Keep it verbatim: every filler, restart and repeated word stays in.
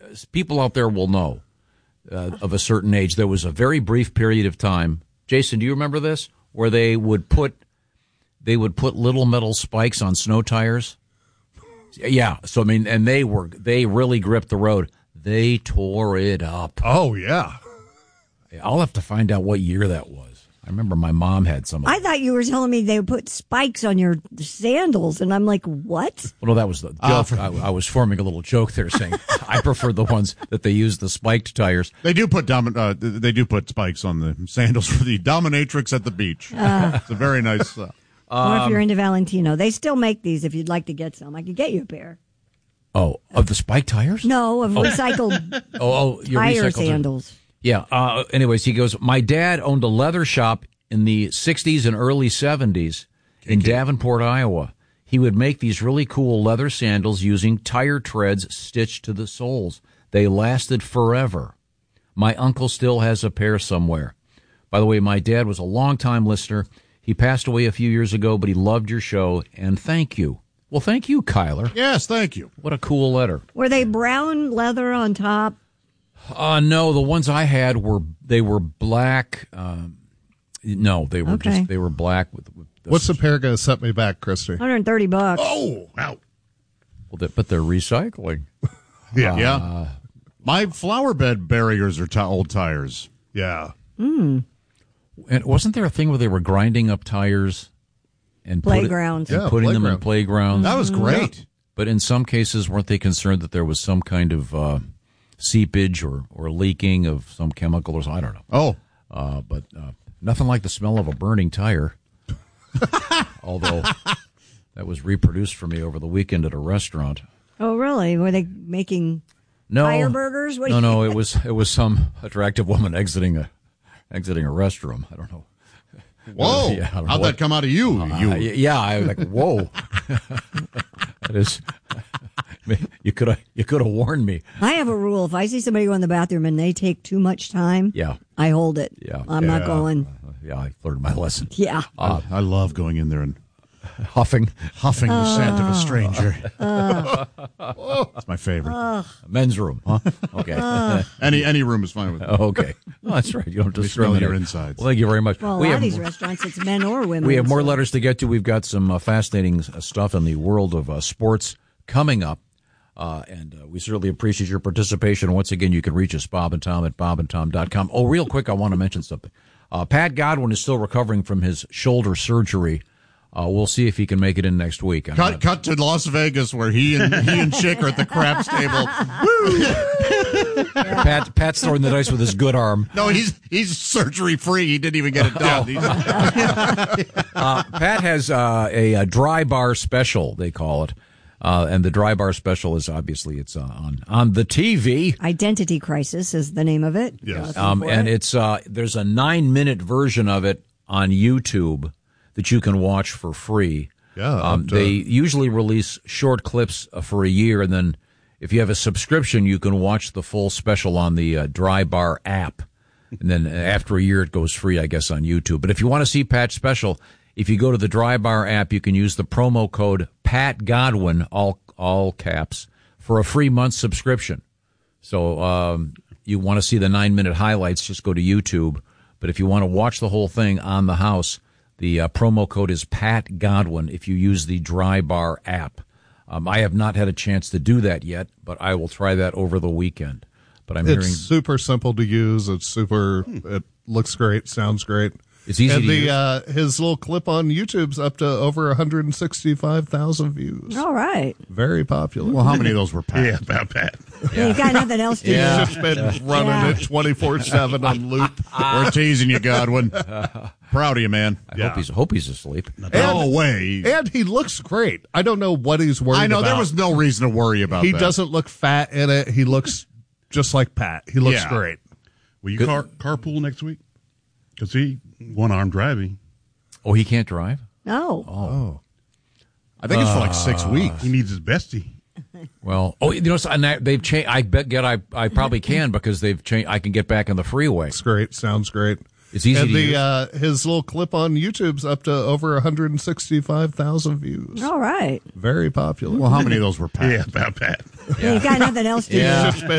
people out there will know uh, of a certain age. There was a very brief period of time. Jason, do you remember this? Where they would put they would put little metal spikes on snow tires. Yeah. So I mean, and they were they really gripped the road. They tore it up. Oh yeah. I'll have to find out what year that was. I remember my mom had some of I thought you were telling me they would put spikes on your sandals, and I'm like, what? Well, no, that was the joke. Uh, for- I, I was forming a little joke there, saying I prefer the ones that they use the spiked tires. They do put dom- uh, they do put spikes on the sandals for the dominatrix at the beach. Uh, it's a very nice. Uh, Or if you're into Valentino, they still make these. If you'd like to get some, I could get you a pair. Oh, of the spiked tires? No, of recycled Oh, oh your tire recycled sandals. Yeah. Uh, anyways, he goes, my dad owned a leather shop in the sixties and early seventies in Davenport, Iowa. He would make these really cool leather sandals using tire treads stitched to the soles. They lasted forever. My uncle still has a pair somewhere. By the way, my dad was a longtime listener. He passed away a few years ago, but he loved your show, and thank you. Well, thank you, Kyler. yes, thank you. What a cool letter. Were they brown leather on top? Uh, no, the ones I had were, they were black. Um, no, they were Okay. just, they were black with, with the, What's the pair going to set me back, Christy? one hundred thirty bucks. Oh, wow. well, they, but they're recycling. Yeah. Yeah. My flower bed barriers are t- old tires. Yeah. And wasn't there a thing where they were grinding up tires and put it- Playgrounds. and Yeah, putting them in playground. playgrounds? That was great. But in some cases, weren't they concerned that there was some kind of uh, seepage or, or leaking of some chemical or something? I don't know. Oh, Uh, but uh, nothing like the smell of a burning tire. Although that was reproduced for me over the weekend at a restaurant. Oh, really? Were they making No, fire burgers? What do no, you- no. It was it was some attractive woman exiting a exiting a restroom. I don't know. whoa. Yeah, I don't know How'd what- that come out of you? you Uh, yeah, I was like, whoa. That is, you could have you could have warned me. I have a rule. If I see somebody go in the bathroom and they take too much time, Yeah, I hold it. Yeah. I'm not Yeah. going. uh, yeah, I learned my lesson. Yeah. I, I love going in there and Huffing, huffing the scent Oh. of a stranger. That's my favorite. men's room. Huh? Okay, Any any room is fine with me. okay. Oh, that's right. You don't Let me smell discriminate. your insides. Well, thank you very much. Well, a we lot have of these restaurants, it's men or women. we have more so- letters to get to. We've got some uh, fascinating uh, stuff in the world of uh, sports coming up. Uh, and uh, we certainly appreciate your participation. Once again, you can reach us, Bob and Tom at bob and tom dot com. Oh, real quick, I want to mention something. Uh, Pat Godwin is still recovering from his shoulder surgery. Uh, we'll see if he can make it in next week. I'm Cut not- cut to Las Vegas where he and he and Chick are at the craps table. Pat, Pat's throwing the dice with his good arm. No, he's he's surgery free. He didn't even get it done. He's- Uh, Pat has uh, a, a dry bar special, they call it. Uh, and the dry bar special is obviously it's uh, on on the T V. Identity Crisis is the name of it. Yes. Looking Um, for and it. it's uh, there's a nine minute version of it on YouTube that you can watch for free. Yeah, Um, up to- they usually release short clips uh, for a year, and then if you have a subscription, you can watch the full special on the uh, Dry Bar app. And then after a year, it goes free, I guess, on YouTube. But if you want to see Pat's special, if you go to the Dry Bar app, you can use the promo code Pat Godwin, all all caps, for a free month subscription. So um, you want to see the nine minute highlights, just go to YouTube. But if you want to watch the whole thing on the house, the uh, promo code is Pat Godwin if you use the Dry Bar app. Um, I have not had a chance to do that yet, but I will try that over the weekend. But I'm It's hearing super simple to use. It's super. It looks great. Sounds great. It's easy and to the, use. Uh, his little clip on YouTube's up to over one hundred sixty-five thousand views. All right. Very popular. well, how many of those were Pat? Yeah, about that. Yeah. You got nothing else to Yeah. He's just been running Yeah. it twenty-four seven on loop. We're teasing you, Godwin. Proud of you, man. I hope he's hope he's asleep. No way. And he looks great. I don't know what he's worried I know about. there was no reason to worry about He that. doesn't look fat in it. He looks just like Pat. He looks Yeah. great. Will you car, carpool next week? Because he one arm driving. Oh, he can't drive? No. Oh. I think it's for like six weeks. He needs his bestie. Well, oh, you know, so- and I- they've changed. I bet get I I probably can because they've changed. I can get back on the freeway. Looks great. Sounds great. It's easy and to the use. uh, his little clip on YouTube's up to over one hundred sixty-five thousand views. All right. Very popular. Well, how many of those were Pat? Yeah, about that. You got nothing else to Yeah. do. Just been